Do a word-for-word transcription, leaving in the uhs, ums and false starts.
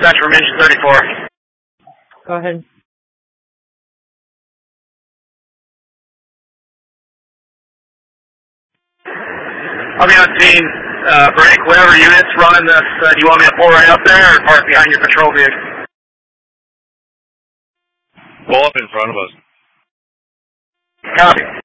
dispatch from engine thirty-four. Go ahead. I'll be on scene. Uh, break, whatever units running this. Uh, do you want me to pull right up there or park behind your patrol vehicle? Pull up in front of us. Copy.